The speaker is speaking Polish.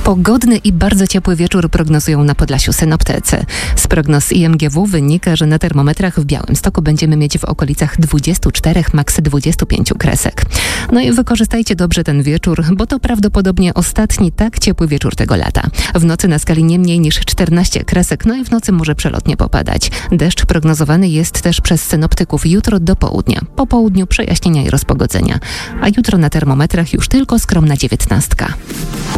Pogodny i bardzo ciepły wieczór prognozują na Podlasiu synoptycy. Z prognoz IMGW wynika, że na termometrach w Białymstoku będziemy mieć w okolicach 24, maks 25 kresek. No i wykorzystajcie dobrze ten wieczór, bo to prawdopodobnie ostatni tak ciepły wieczór tego lata. W nocy na skali nie mniej niż 14 kresek, no i w nocy może przelotnie popadać. Deszcz prognozowany jest też przez synoptyków jutro do południa. Po południu przejaśnienia i rozpogodzenia. A jutro na termometrach już tylko skromna 19.